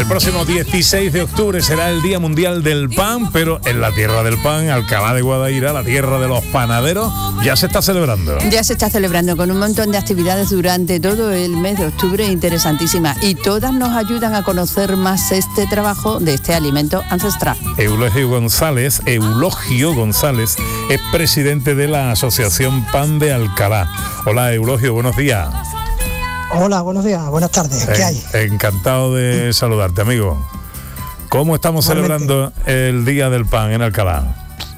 El próximo 16 de octubre será el Día Mundial del Pan, pero en la tierra del pan, Alcalá de Guadaira, la tierra de los panaderos, ya se está celebrando. Ya se está celebrando con un montón de actividades durante todo el mes de octubre interesantísimas, y todas nos ayudan a conocer más este trabajo de este alimento ancestral. Eulogio González es presidente de la Asociación Pan de Alcalá. Hola Eulogio, buenos días. Hola, buenos días, buenas tardes. ¿Qué hay? Encantado de saludarte, amigo. ¿Cómo estamos celebrando el Día del Pan en Alcalá?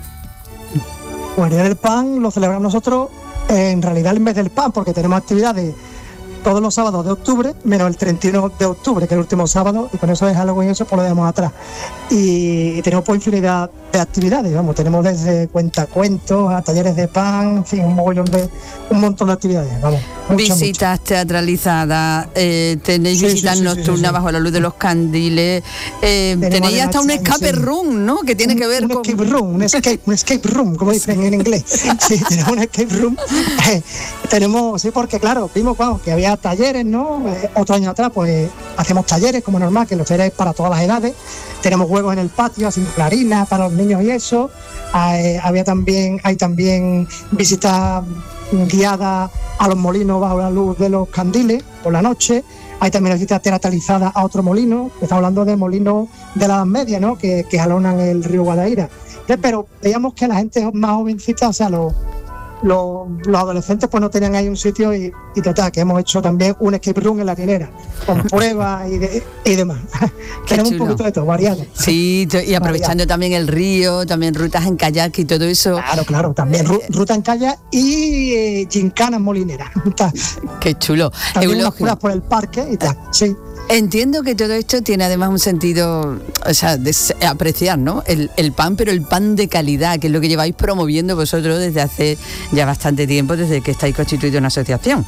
Pues el Día del Pan lo celebramos nosotros en realidad el mes del pan, porque tenemos actividades todos los sábados de octubre, menos el 31 de octubre, que es el último sábado, y con eso es algo y eso pues lo dejamos atrás. Y tenemos pues infinidad de actividades, vamos, tenemos desde cuentacuentos a talleres de pan, en fin, un montón de actividades, vamos. Visitas teatralizadas, tenéis visitas nocturnas bajo la luz de los candiles, tenéis hasta un escape room, ¿no? Que tiene que ver con... Un escape room, como dicen en inglés. Sí, tenemos un escape room. Tenemos, sí, porque claro, vimos que había talleres, ¿no? Otro año atrás, pues hacemos talleres, como normal, que los talleres para todas las edades. Tenemos juegos en el patio, así clarinas para los niños y eso. Hay también visitas guiadas a los molinos bajo la luz de los candiles por la noche. Hay también visitas teatralizadas a otro molino, que está hablando de molinos de la Edad Media, ¿no? Que jalonan el río Guadaira. Pero veíamos que la gente más jovencita, o sea, los adolescentes pues no tenían ahí un sitio y total, que hemos hecho también un escape room en la tinera, con pruebas y demás. Tenemos un poquito de todo, variado. Sí, y aprovechando también el río, también rutas en kayak y todo eso. Claro, también ruta en kayak y gincanas molineras. Qué chulo. También unas curas por el parque y tal, sí. Entiendo que todo esto tiene además un sentido, o sea, de apreciar, ¿no? El pan, pero el pan de calidad, que es lo que lleváis promoviendo vosotros desde hace ya bastante tiempo, desde que estáis constituidos una asociación.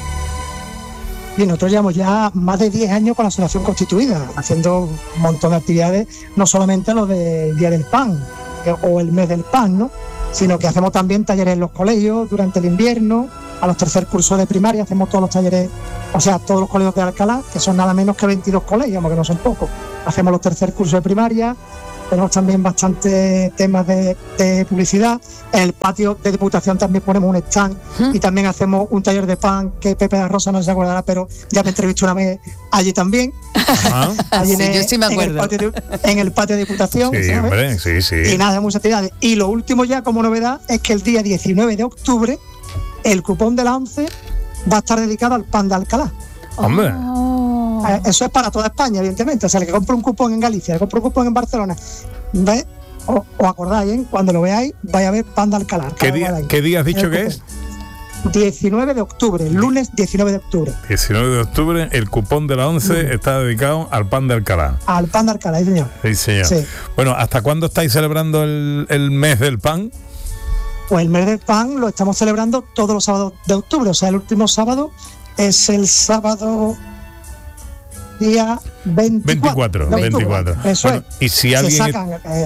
Y nosotros llevamos ya más de 10 años con la asociación constituida, haciendo un montón de actividades, no solamente lo del Día del Pan o el mes del pan, ¿no? Sino que hacemos también talleres en los colegios durante el invierno. A los tercer cursos de primaria hacemos todos los talleres, o sea, todos los colegios de Alcalá, que son nada menos que 22 colegios, porque no son pocos. Hacemos los tercer cursos de primaria, tenemos también bastantes temas de publicidad. En el patio de Diputación también ponemos un stand y también hacemos un taller de pan, que Pepe de Rosa no se acordará, pero ya me entrevisté una vez allí también. Allí yo sí me acuerdo. En el patio de Diputación. Sí, ¿sabes? hombre, sí. Y nada, muchas actividades. Y lo último ya como novedad es que el día 19 de octubre el cupón de la 11 va a estar dedicado al pan de Alcalá. Hombre. Eso es para toda España, evidentemente. O sea, el que compre un cupón en Galicia, el que compre un cupón en Barcelona, ¿ves? Os acordáis, ¿eh? Cuando lo veáis, vais a ver pan de Alcalá. ¿Qué día has dicho que es? 19 de octubre, lunes 19 de octubre. 19 de octubre, el cupón de la 11 está dedicado al pan de Alcalá. Al pan de Alcalá, sí, señor. Sí, señor. Sí. Bueno, ¿hasta cuándo estáis celebrando el mes del pan? Pues el mes del pan lo estamos celebrando todos los sábados de octubre. O sea, el último sábado es el sábado día 24. Eso bueno, es. Y si alguien...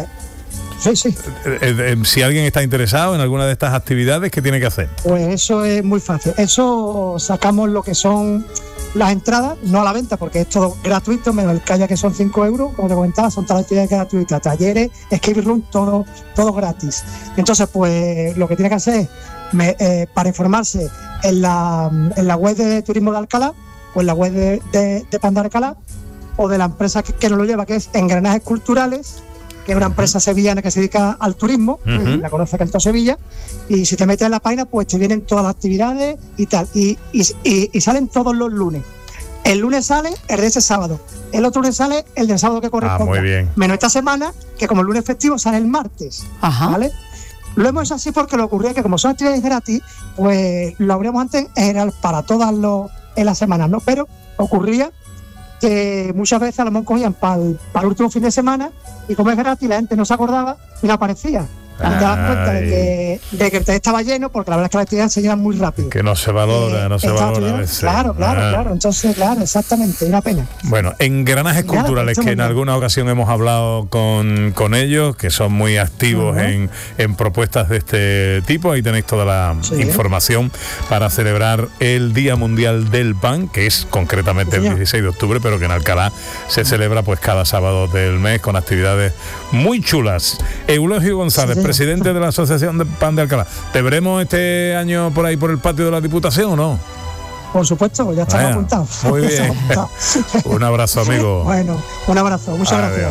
Si alguien está interesado en alguna de estas actividades, ¿qué tiene que hacer? Pues eso es muy fácil. Eso sacamos lo que son las entradas, no a la venta, porque es todo gratuito, menos el kayak, que son 5 euros, como te comentaba, son todas las actividades gratuitas, talleres, escape room, todo gratis. Entonces, pues lo que tiene que hacer es, para informarse en la web de Turismo de Alcalá, o en la web de Pan de Alcalá, o de la empresa que nos lo lleva, que es Engranajes Culturales, que es una empresa sevillana que se dedica al turismo, la conoce Canto Sevilla, y si te metes en la página, pues te vienen todas las actividades y tal, y salen todos los lunes. El lunes sale el de ese sábado, el otro lunes sale el del sábado que corresponde. Muy bien. Menos esta semana, que como el lunes festivo sale el martes. Ajá. ¿Vale? Lo hemos hecho así porque lo ocurría que como son actividades gratis, pues lo abríamos antes en general para todas en las semanas, ¿no? Pero ocurría que muchas veces a lo mejor cogían para el último fin de semana, y como es gratis la gente no se acordaba y no aparecía. Te das cuenta de que el hotel estaba lleno, porque la verdad es que las actividades se llevan muy rápido. Que no se valora a veces. Claro. Entonces, claro, exactamente, una pena. Bueno, engranajes culturales, que en alguna ocasión hemos hablado con ellos, que son muy activos en propuestas de este tipo. Ahí tenéis toda la información para celebrar el Día Mundial del Pan, que es concretamente el 16 de octubre, pero que en Alcalá se celebra pues cada sábado del mes con actividades muy chulas. Eulogio González, presidente de la Asociación de Pan de Alcalá. ¿Te veremos este año por ahí por el patio de la Diputación o no? Por supuesto, ya estamos apuntados. Muy bien. Un abrazo, amigo. Bueno, un abrazo, muchas gracias.